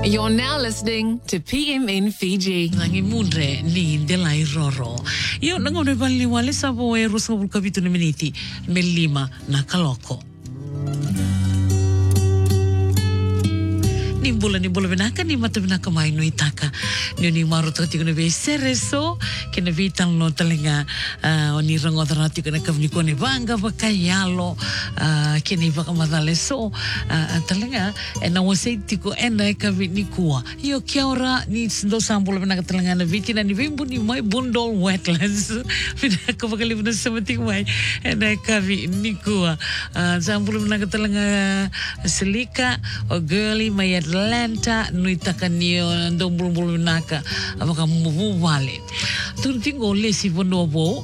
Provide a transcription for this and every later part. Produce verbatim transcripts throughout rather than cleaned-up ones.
You're now listening to P M N Fiji. Nangi mundre ni delai roro. Yo nangone bali wale sabo e rosa bulkabitu ni miniti melima na kaloko. Ni bula ni bula benaka ni mata benaka mai no itaka. Ni ni maru tati kuna be sereso kena vitan no talenga oni rango tarati kuna kavni kone banga bakayalo kena baka madale so talenga ena wase tiko ena kavi ni kuwa. Yo kiaura ni ndo sambula benaka talenga na vitina ni vimbu ni mai bundol wetlands. Benaka bakali bena samati mai ena kavi ni kuwa. Sambula benaka talenga selika o girly mai Atlanta nuitaka niyo ndo mbulu naka abaka muvu wale tu tingo lesi bonobo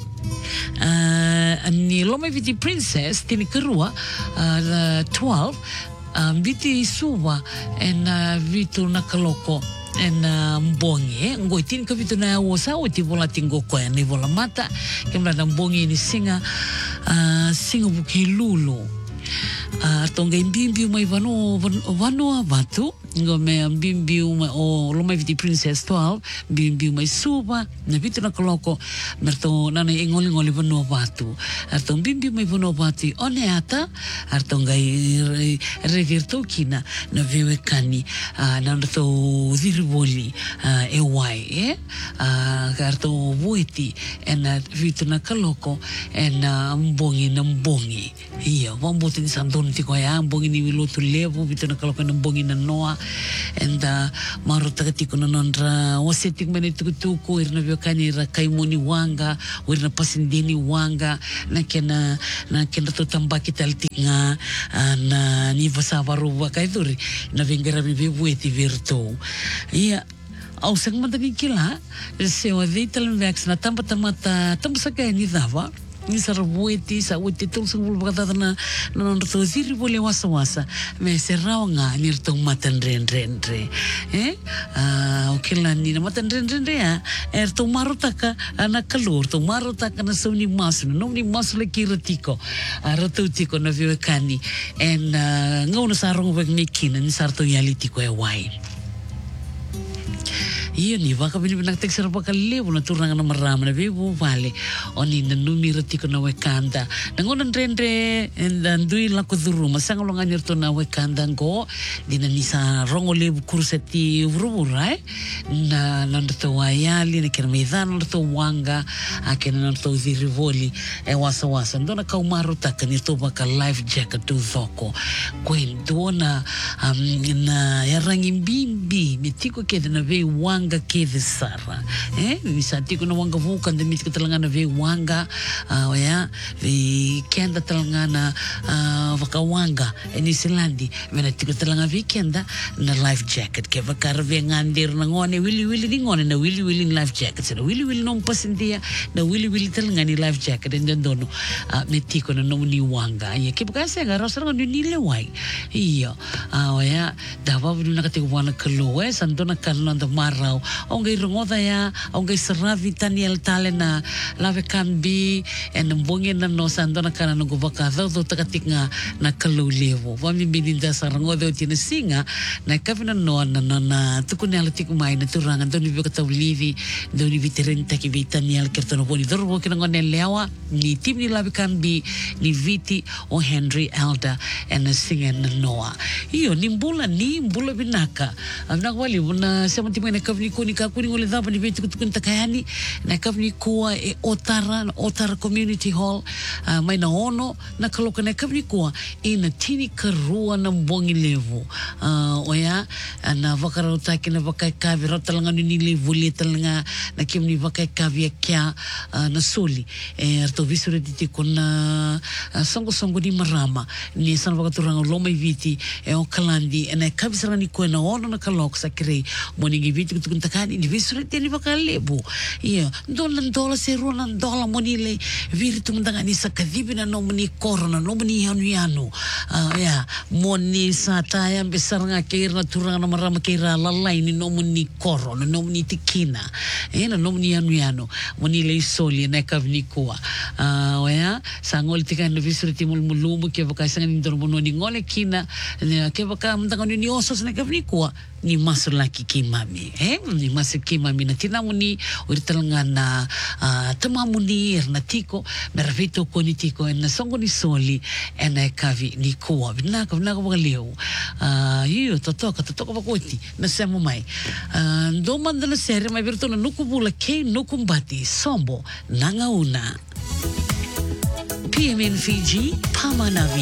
uh, ni loma viti princess tini kerua uh, twelve um, viti suwa en uh, vitu nakaloko en uh, mbongi ngoi tini ka vitu na wosa o ti vola tingo ko ni vola mata kemla na mbongi ni singa uh, singa buki lulu Uh, tonga imbimbiu mai vano vano vatu ngo me imbimbiu mai o loma viti princess twelve imbimbiu mai suba na vitu na koloko merto nana ingoli ngoli vano vatu arto imbimbiu mai vano vatu one ata arto ngai revirto kina na vewe kani uh, na arto diriboli uh, e wai eh uh, arto vuiti ena vitu na koloko ena mbongi na mbongi iya wambote ni sandon tiko ya mbongi ni wilotu levo vitu na kaloko na mbongi na noa and uh, maro takatiko na nondra wasetik mene tukutuku irna vyokani ra kaimoni wanga irna pasindini wanga na kena na kena tutambaki taltinga uh, na ni vasavaru wakaiduri na vingera vivueti virtu iya au sang matagi kila sewa vital vax na tamba tamata tambusaka ni dava ni sarbueti sa uti tul sungul bakata na na ndo ziri bole wasa wasa me serao nga ni rto matan ren ren re eh ah okela ni na matan ren ren ya er to marutaka ana kalor to marutaka na suni mas no ni mas le kiratiko arato tiko na viwekani en ngona sarong wek nikina ni sarto yalitiko e wai. Iya ni waka bini binak tek serba kali pun turang na marama na bebu vale oni na numira tiko na wekanda nangonan rendre dan dui lako duru masang longan yerto na wekanda go dina nisa rongo lebu kurseti ururai na nanto wayali na kermezan nanto wanga akena nanto zirivoli e wasa wasa ndona kaumaru takani to baka life jacket tu zoko kwendona um, na yarangi bimbi mitiko kede na ve wanga wanga keve sara eh misati kuna wanga vuka ndemi talangana ve wanga uh, ya ve kenda talangana uh, vaka wanga eni silandi vena tiko talanga ve kenda na life jacket ke vakar ve ngandir na ngone wili wili ni ngone na wili wili life jacket na wili wili non pasindia na wili wili talanga ni life jacket ndono uh, metiko na no ni wanga ya ke bukase ga rosara ni ni lewai iya uh, ya dava bu na katiko wana kaloe sandona kalna da mara ongai rongoda ya ongai seravi Daniel talena lave kambi en mbonge na no sandona kana no baka do takatinga na kalulevo wami bininda sarangoda tina singa na kavina no na na tukunela tiku mai na turanga doni bika tawlivi doni viterenta ki Daniel kertono boni dorbo kina ngone lewa ni tim ni lave kambi ni viti o Henry Elder en singa na noa iyo ni mbula ni mbula binaka amna wali na sema timu na kavni kuni kuni ngole daba ni vetu tukun takayani na kavni kuwa e otara otara community hall uh, mai na ono na kaloka na kavni kuwa ina tini karua na mbongi levo uh, oya na vakara utaki na vakai kavi ratalanga ni levo le talanga na kimni vakai kavi kya uh, na soli e arto visure titi kona uh, songo songo di marama ni san vakaturanga loma viti e o kalandi na kavi sarani kuwa na ono na kaloka sakire moningi viti tikun takani ni visure teni bakalebu ia dola dola se rona dola monile viritu mendangani sakadibi na nomni korona nomni yanu yanu ya moni sataya besar ngakira turanga marama kira lalai ni nomni korona nomni tikina eh na nomni yanu yanu monile soli na kavni kuwa ya sangol tikan visure timul mulumu ke bakasangan ndormono ni ngole kina ke baka mendangani ni osos na kavni kuwa ni masuk lagi kimami eh ni masuk kimami na tinamuni uritalanga na uh, tamamuni erna tiko mervito koni tiko en songo ni soli en kavi ni kuwa bina ka bina ka bagaleu uh, iyo totoka totoka bakoti na semo mai uh, ndo mandala sere mai virtu na nukubula ke nukumbati sombo nangauna P M N Fiji Pamanavi